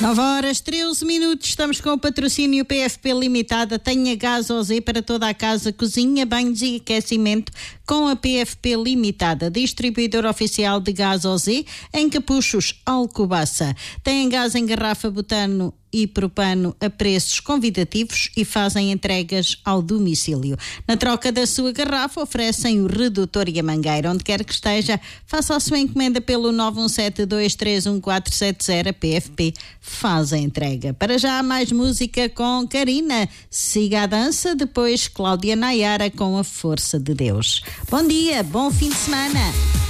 9h13, estamos com o patrocínio PFP Limitada. Tenha gás OZ para toda a casa, cozinha, banhos e aquecimento com a PFP Limitada, distribuidor oficial de gás OZ em Capuchos, Alcobaça. Tem gás em garrafa butano e propano a preços convidativos e fazem entregas ao domicílio. Na troca da sua garrafa oferecem o redutor e a mangueira. Onde quer que esteja, faça a sua encomenda pelo 917-231-470. A PFP faz a entrega. Para já, mais música com Karina. Siga a dança, depois Cláudia Nayara com A Força de Deus. Bom dia, bom fim de semana.